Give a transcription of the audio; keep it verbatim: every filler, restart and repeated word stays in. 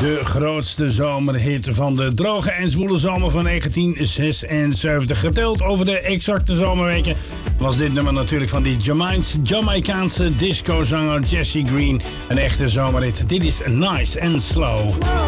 De grootste zomerhit van de droge en zwoele zomer van negentien zesenzeventig. Geteld over de exacte zomerweken was dit nummer natuurlijk van die Jamains, Jamaicaanse discozanger Jesse Green. Een echte zomerhit. Dit is Nice and Slow.